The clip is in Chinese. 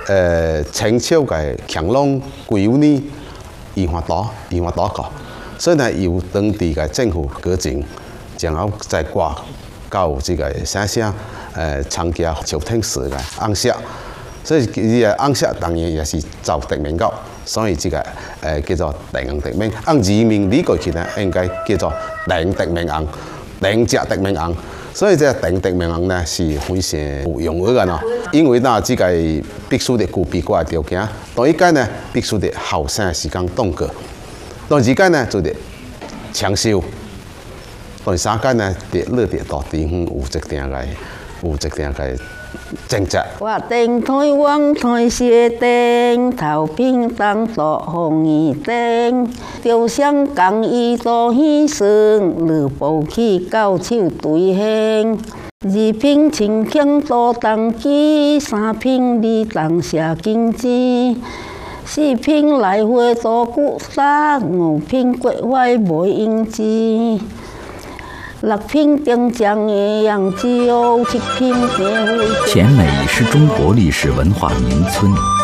清朝嘅乾隆9年移花岛搞，所以呢由當地嘅政府舉證，然後再掛到這個啥參加朝廷時嘅紅色，所以呢個紅色當然也是走殖民狗，所以這個叫做定殖民。按字面理解起來，應該叫做定殖民紅，定隻殖民紅。所以這個定殖民紅呢是非常有用嘅咯，因為呢這個必須得具備嗰個條件。第一個呢必須得後生時間當過，第二個呢就得長壽，第三個呢得落地到地方有一定嘅政策。 我定台灣台西定，頭平當作紅衣定，雕像工藝多稀盛，綠布起高手對興。二品清強多當機，三品你當下經濟，四品來回多古沙，五品國外無應知。6品定江的樣子，7品定位。 前美是中國歷史文化名村。